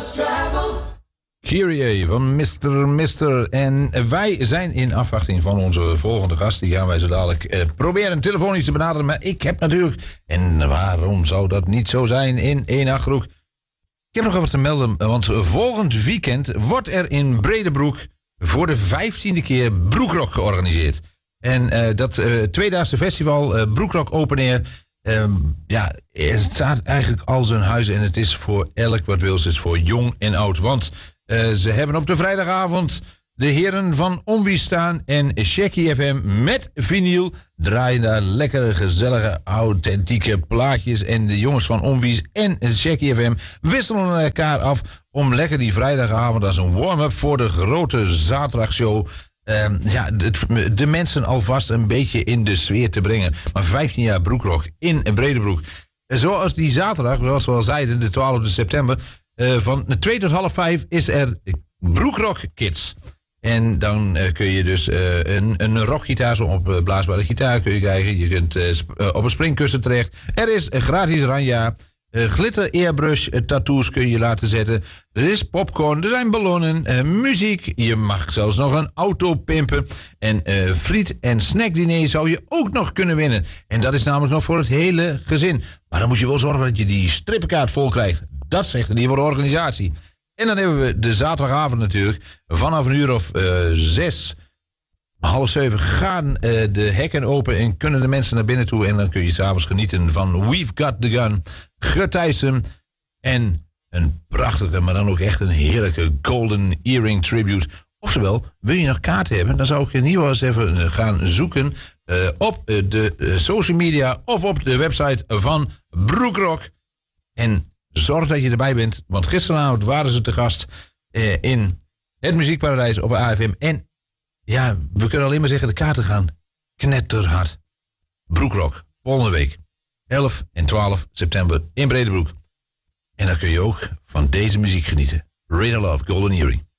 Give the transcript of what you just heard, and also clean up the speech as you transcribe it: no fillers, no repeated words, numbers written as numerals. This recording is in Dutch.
Kyrie van Mr. En wij zijn in afwachting van onze volgende gast. Die gaan wij zo dadelijk proberen telefonisch te benaderen. Maar ik heb natuurlijk, en waarom zou dat niet zo zijn in 1 Achterhoek? Ik heb nog wat te melden, want volgend weekend wordt er in Breedenbroek voor de 15e keer Broekrock georganiseerd. En dat tweedaagse festival, Broekrock Open Air, het staat eigenlijk al zijn huis en het is voor elk wat wil, het is voor jong en oud. Want ze hebben op de vrijdagavond de heren van Onwies staan en Shaggy FM met vinyl draaien daar lekkere, gezellige, authentieke plaatjes. En de jongens van Onwies en Shaggy FM wisselen elkaar af om lekker die vrijdagavond als een warm-up voor de grote zaterdagshow de mensen alvast een beetje in de sfeer te brengen. Maar 15 jaar Broekrock in Breedenbroek. Zoals die zaterdag, zoals we al zeiden, de 12e september, van 2 tot half 5 is er Broekrock Kids. En dan kun je dus een rockgitaar, zo'n opblaasbare gitaar kun je krijgen. Je kunt op een springkussen terecht. Er is gratis ranja. Glitter airbrush tattoos kun je laten zetten. Er is popcorn, er zijn ballonnen, muziek. Je mag zelfs nog een auto pimpen. En friet en snackdiner zou je ook nog kunnen winnen. En dat is namelijk nog voor het hele gezin. Maar dan moet je wel zorgen dat je die strippenkaart vol krijgt. Dat zegt in ieder geval de organisatie. En dan hebben we de zaterdagavond natuurlijk. Vanaf 6:30, half 7 gaan de hekken open en kunnen de mensen naar binnen toe. En dan kun je 's avonds genieten van We've Got The Gun, Gert en een prachtige, maar dan ook echt een heerlijke Golden Earring Tribute. Oftewel, wil je nog kaarten hebben, dan zou ik in ieder geval eens even gaan zoeken op de social media of op de website van Broekrock. En zorg dat je erbij bent, want gisteravond waren ze te gast in het Muziekparadijs op AFM. En ja, we kunnen alleen maar zeggen, de kaarten gaan knetterhard. Broekrock, volgende week, 11 en 12 september in Breedenbroek. En dan kun je ook van deze muziek genieten. Radar Love, Golden Earring.